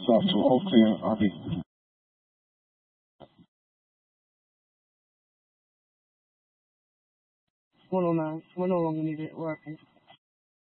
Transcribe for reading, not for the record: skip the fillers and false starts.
So hopefully I'll be. Well, no, we're no longer need it working.